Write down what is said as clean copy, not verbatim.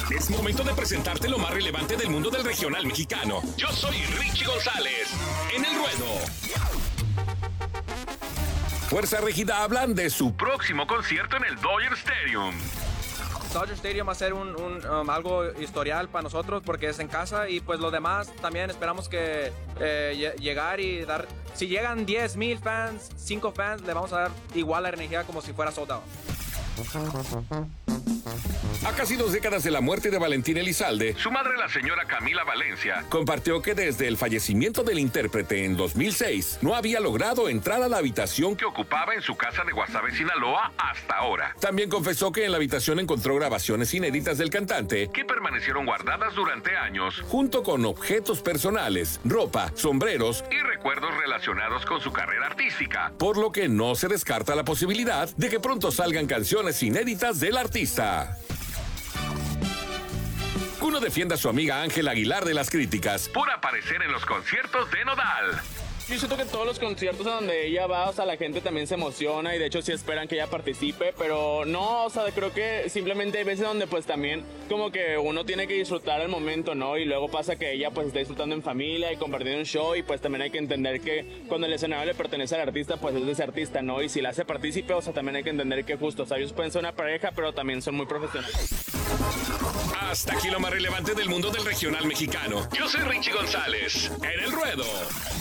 Es momento de presentarte lo más relevante del mundo del regional mexicano. Yo soy Richie González, en el ruedo. Fuerza Régida hablan de su próximo concierto en el Dodger Stadium. Dodger Stadium va a ser algo historial para nosotros porque es en casa y pues lo demás también esperamos que llegar y dar, si llegan 10,000 fans, 5 fans, le vamos a dar igual la energía como si fuera sold out. A casi 2 décadas de la muerte de Valentín Elizalde, su madre, la señora Camila Valencia, compartió que desde el fallecimiento del intérprete en 2006 no había logrado entrar a la habitación que ocupaba en su casa de Guasave, Sinaloa, hasta ahora. También confesó que en la habitación encontró grabaciones inéditas del cantante que permanecieron guardadas durante años, junto con objetos personales, ropa, sombreros y recuerdos relacionados con su carrera artística, por lo que no se descarta la posibilidad de que pronto salgan canciones inéditas del artista. Uno defiende a su amiga Ángela Aguilar de las críticas por aparecer en los conciertos de Nodal. Yo siento que todos los conciertos a donde ella va, o sea, la gente también se emociona y de hecho sí esperan que ella participe, pero no, o sea, creo que simplemente hay veces donde pues también como que uno tiene que disfrutar el momento, ¿no? Y luego pasa que ella pues está disfrutando en familia y compartiendo un show y pues también hay que entender que cuando el escenario le pertenece al artista, pues es de ese artista, ¿no? Y si la hace partícipe, o sea, también hay que entender que justo, o sea, ellos pueden ser una pareja, pero también son muy profesionales. Hasta aquí lo más relevante del mundo del regional mexicano. Yo soy Richie González, en el ruedo.